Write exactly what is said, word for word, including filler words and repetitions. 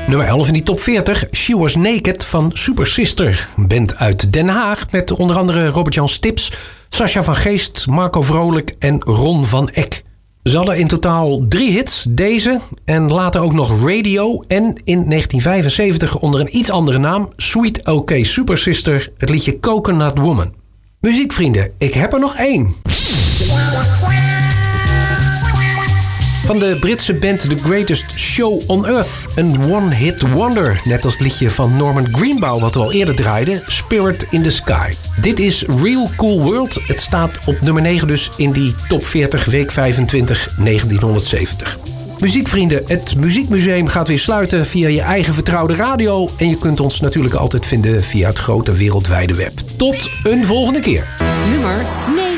Nummer elf in die top veertig, She Was Naked van Super Sister. Een band uit Den Haag met onder andere Robert-Jan Stips, Sascha van Geest, Marco Vrolijk en Ron van Eck. Ze hadden in totaal drie hits, deze en later ook nog Radio en in negentien vijfenzeventig onder een iets andere naam Sweet OK Super Sister het liedje Coconut Woman. Muziekvrienden, ik heb er nog één. Van de Britse band The Greatest Show on Earth. Een one-hit wonder. Net als het liedje van Norman Greenbaum wat we al eerder draaiden. Spirit in the Sky. Dit is Real Cool World. Het staat op nummer negen dus in die top veertig week vijfentwintig negentienhonderdzeventig. Muziekvrienden, het Muziekmuseum gaat weer sluiten via je eigen vertrouwde radio. En je kunt ons natuurlijk altijd vinden via het grote wereldwijde web. Tot een volgende keer. Nummer negen.